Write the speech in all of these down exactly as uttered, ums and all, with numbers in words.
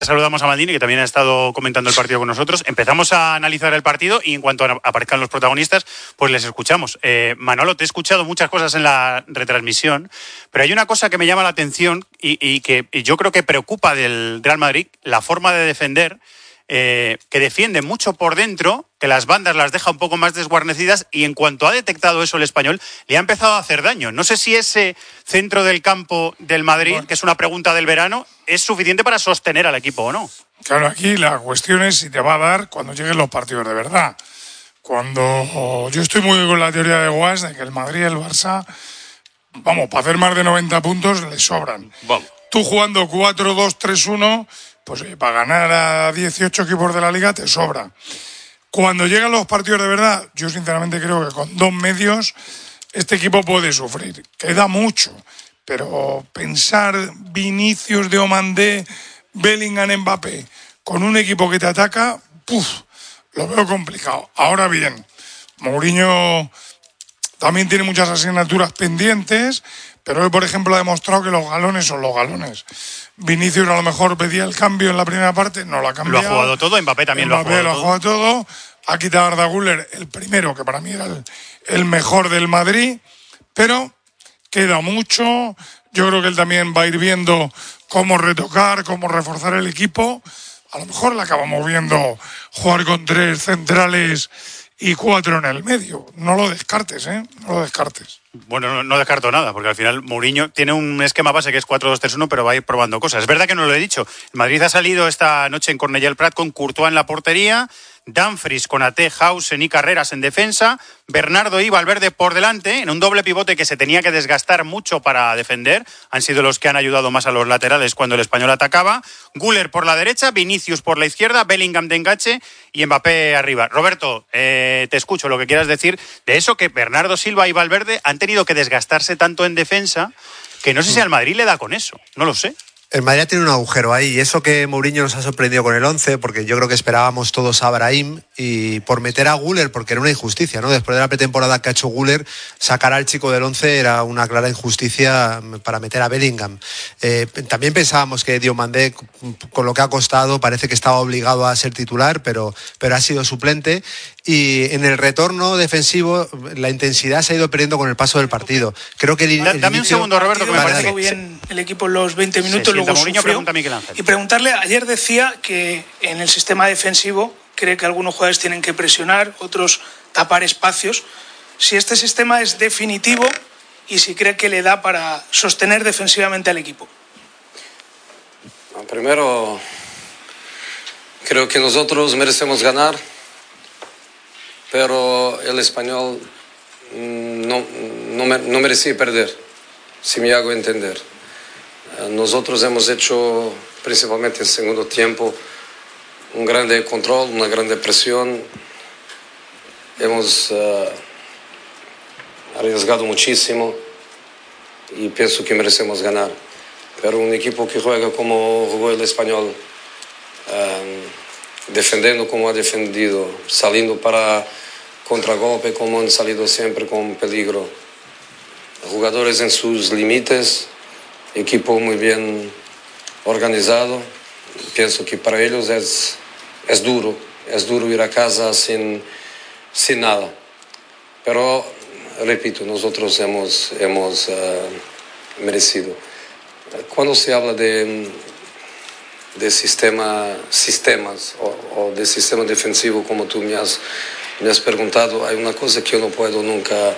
Saludamos a Maldini, que también ha estado comentando el partido con nosotros. Empezamos a analizar el partido y en cuanto aparezcan los protagonistas, pues les escuchamos. Eh, Manolo, te he escuchado muchas cosas en la retransmisión, pero hay una cosa que me llama la atención y, y que yo creo que preocupa del Real Madrid, la forma de defender, eh, que defiende mucho por dentro, que las bandas las deja un poco más desguarnecidas y en cuanto ha detectado eso el español, le ha empezado a hacer daño. No sé si ese centro del campo del Madrid, bueno, que es una pregunta del verano, es suficiente para sostener al equipo o no. Claro, aquí la cuestión es si te va a dar cuando lleguen los partidos de verdad. Cuando yo estoy muy con la teoría de Guas de que el Madrid y el Barça, vamos, para hacer más de noventa puntos les sobran. Vamos. Tú jugando cuatro dos tres uno, pues para ganar a dieciocho equipos de la liga te sobra. Cuando llegan los partidos de verdad, yo sinceramente creo que con dos medios este equipo puede sufrir. Queda mucho, pero pensar Vinicius, Diomandé, Bellingham, Mbappé con un equipo que te ataca, puf, lo veo complicado. Ahora bien, Mourinho también tiene muchas asignaturas pendientes, pero hoy, por ejemplo, ha demostrado que los galones son los galones. Vinicius a lo mejor pedía el cambio en la primera parte, no lo ha cambiado. Lo ha jugado todo, Mbappé también Mbappé lo ha jugado todo. Lo ha jugado todo. Ha quitado a Arda Güler, el primero, que para mí era el, el mejor del Madrid, pero queda mucho. Yo creo que él también va a ir viendo cómo retocar, cómo reforzar el equipo. A lo mejor le acabamos viendo jugar con tres centrales y cuatro en el medio. No lo descartes, ¿eh? No lo descartes. Bueno, no, no descarto nada, porque al final Mourinho tiene un esquema base que es cuatro dos tres uno, pero va a ir probando cosas. Es verdad que no lo he dicho. El Madrid ha salido esta noche en Cornellà el Prat con Courtois en la portería, Dumfries, Konaté, Hausen y Carreras en defensa, Bernardo y Valverde por delante, en un doble pivote que se tenía que desgastar mucho para defender. Han sido los que han ayudado más a los laterales cuando el español atacaba. Güler por la derecha, Vinicius por la izquierda, Bellingham de enganche y Mbappé arriba. Roberto, eh, te escucho lo que quieras decir de eso, que Bernardo Silva y Valverde han tenido que desgastarse tanto en defensa que no sé si al Madrid le da con eso, no lo sé. El Madrid tiene un agujero ahí, y eso que Mourinho nos ha sorprendido con el once, porque yo creo que esperábamos todos a Brahim y por meter a Güler, porque era una injusticia, ¿no? Después de la pretemporada que ha hecho Güler, sacar al chico del once era una clara injusticia para meter a Bellingham. Eh, también pensábamos que Diomandé, con lo que ha costado, parece que estaba obligado a ser titular, pero, pero ha sido suplente. Y en el retorno defensivo la intensidad se ha ido perdiendo con el paso del partido. Creo que el, el Dame inicio... un segundo, Roberto, que me vale, parece que bien el equipo en los veinte minutos, luego Mourinho, sufrió. pregunta a Miguel Ángel. Y preguntarle, ayer decía que en el sistema defensivo cree que algunos jugadores tienen que presionar, otros tapar espacios. Si este sistema es definitivo y si cree que le da para sostener defensivamente al equipo. Primero, creo que nosotros merecemos ganar, pero el español no, no, no merecía perder, si me hago entender. Nosotros hemos hecho, principalmente en segundo tiempo, un grande control, una grande presión. Hemos uh, arriesgado muchísimo y pienso que merecemos ganar. Pero un equipo que juega como jugó el español, uh, defendiendo como ha defendido, saliendo para contragolpe como han salido siempre con peligro, jugadores en sus límites, equipo muy bien organizado. Pienso que para ellos es, es duro, es duro ir a casa sin, sin nada. Pero, repito, nosotros hemos, hemos uh, merecido. Cuando se habla de, de sistema, sistemas o, o de sistema defensivo, como tú me has, me has preguntado, hay una cosa que yo no puedo nunca eh,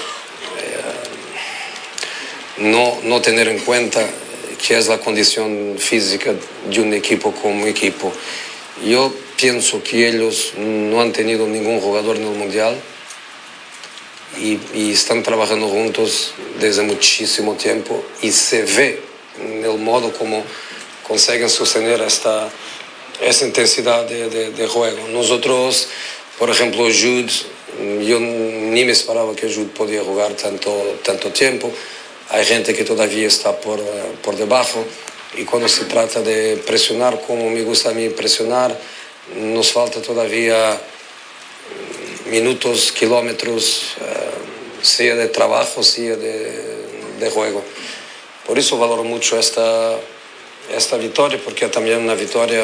no, no tener en cuenta, que es la condición física de un equipo como equipo. Yo pienso que ellos no han tenido ningún jugador en el Mundial y, y están trabajando juntos desde muchísimo tiempo y se ve en el modo como consiguen sostener esta, esta intensidad de, de, de juego. Nosotros, por ejemplo, Jude, yo ni me esperaba que Jude podía jugar tanto, tanto tiempo. Hay gente que todavía está por, por debajo y cuando se trata de presionar, como me gusta a mí presionar, nos falta todavía minutos, kilómetros, sea de trabajo, sea de, de juego. Por eso valoro mucho esta, esta victoria, porque es también una victoria